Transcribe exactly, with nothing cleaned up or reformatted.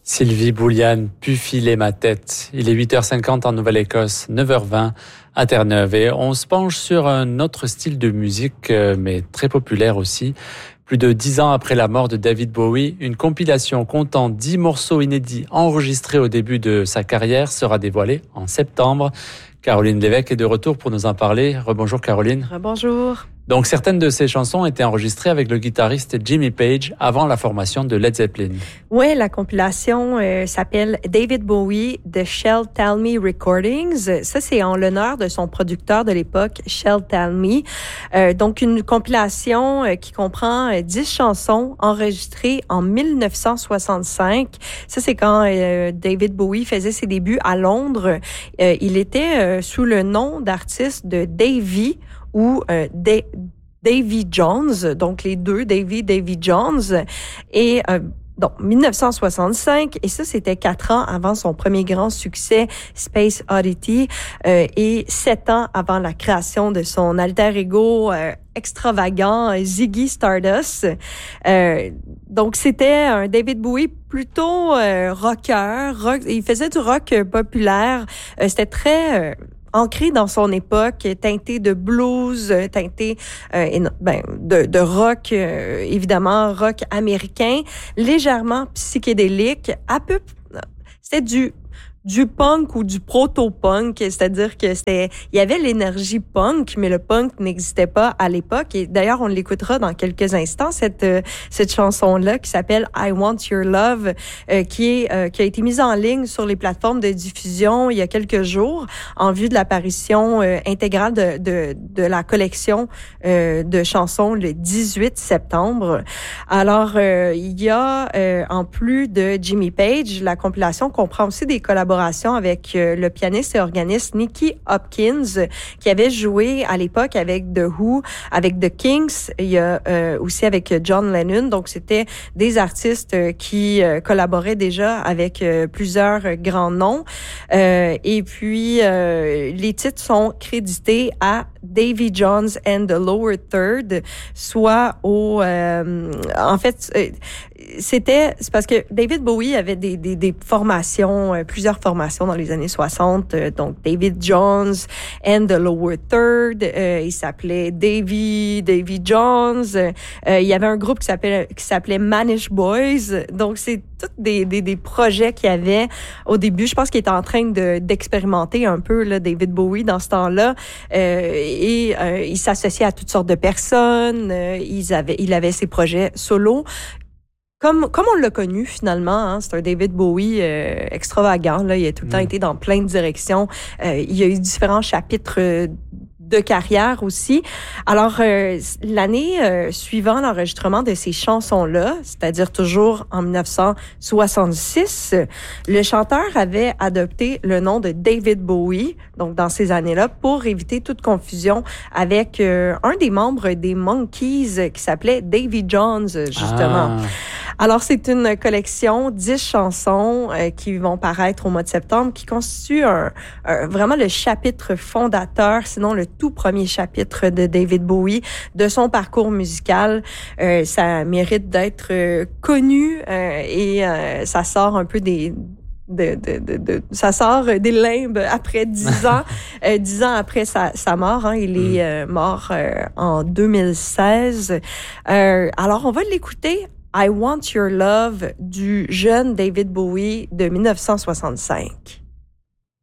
Sylvie Bouliane, pu filer ma tête. Il est huit heures cinquante en Nouvelle-Écosse, neuf heures vingt à Terre-Neuve. Et on se penche sur un autre style de musique, mais très populaire aussi. Plus de dix ans après la mort de David Bowie, une compilation comptant dix morceaux inédits enregistrés au début de sa carrière sera dévoilée en septembre. Caroline Lévesque est de retour pour nous en parler. Rebonjour Caroline. Rebonjour. Donc certaines de ces chansons étaient enregistrées avec le guitariste Jimmy Page avant la formation de Led Zeppelin. Oui, la compilation euh, s'appelle David Bowie The Shel Talmy Recordings. Ça, c'est en l'honneur de son producteur de l'époque, Shel Talmy. Euh, donc une compilation euh, qui comprend euh, dix chansons enregistrées en dix-neuf cent soixante-cinq. Ça, c'est quand euh, David Bowie faisait ses débuts à Londres. Euh, il était euh, sous le nom d'artiste de Davy ou euh, Da- Davy Jones, donc les deux, Davy, Davy Jones. Et euh, donc, dix-neuf cent soixante-cinq, et ça, c'était quatre ans avant son premier grand succès, Space Oddity, euh, et sept ans avant la création de son alter ego euh, extravagant, Ziggy Stardust. Euh, donc, c'était un David Bowie plutôt euh, rocker, rock, il faisait du rock euh, populaire. Euh, c'était très... Euh, ancré dans son époque, teinté de blues, teinté euh, ben, de, de rock, euh, évidemment, rock américain, légèrement psychédélique, à peu, c'était du du punk ou du proto-punk, c'est-à-dire que c'était, il y avait l'énergie punk, mais le punk n'existait pas à l'époque. Et d'ailleurs, on l'écoutera dans quelques instants, cette euh, cette chanson-là qui s'appelle I Want Your Love, euh, qui est euh, qui a été mise en ligne sur les plateformes de diffusion il y a quelques jours en vue de l'apparition euh, intégrale de de de la collection euh, de chansons le dix-huit septembre. Alors, euh, il y a euh, en plus de Jimmy Page, la compilation comprend aussi des collaborations avec euh, le pianiste et organiste Nicky Hopkins, qui avait joué à l'époque avec The Who, avec The Kinks, il y a euh, aussi avec John Lennon. Donc, c'était des artistes euh, qui euh, collaboraient déjà avec euh, plusieurs euh, grands noms. Euh, et puis, euh, les titres sont crédités à Davy Jones and the Lower Third, soit au... Euh, en fait, euh, c'était... C'est parce que David Bowie avait des, des, des formations, euh, plusieurs formations dans les années soixante. Euh, donc, David Jones and the Lower Third. Euh, il s'appelait Davy, Davy Jones. Euh, il y avait un groupe qui s'appelait, qui s'appelait Manish Boys. Donc, c'est tous des, des, des projets qu'il y avait au début. Je pense qu'il était en train de, d'expérimenter un peu, là, David Bowie, dans ce temps-là. Euh, et euh, il s'associait à toutes sortes de personnes. Euh, ils avaient, il avait ses projets solo. Comme, comme on l'a connu finalement, hein, c'est un David Bowie euh, extravagant. Là, il a tout le temps été dans plein de directions. Euh, il y a eu différents chapitres euh, de carrière aussi. Alors, euh, l'année euh, suivant l'enregistrement de ces chansons-là, c'est-à-dire toujours en dix-neuf cent soixante-six, le chanteur avait adopté le nom de David Bowie, donc dans ces années-là, pour éviter toute confusion avec euh, un des membres des Monkees qui s'appelait Davy Jones, justement. Ah. Alors, c'est une collection, dix chansons euh, qui vont paraître au mois de septembre, qui constituent un, un, vraiment le chapitre fondateur, sinon le tout premier chapitre de David Bowie, de son parcours musical. Euh, ça mérite d'être euh, connu euh, et euh, ça sort un peu des... De, de, de, de, ça sort des limbes après dix ans, euh, dix ans après sa, sa mort. Hein, il est euh, mort euh, en deux mille seize. Euh, alors, on va l'écouter. I Want Your Love du jeune David Bowie de dix-neuf cent soixante-cinq.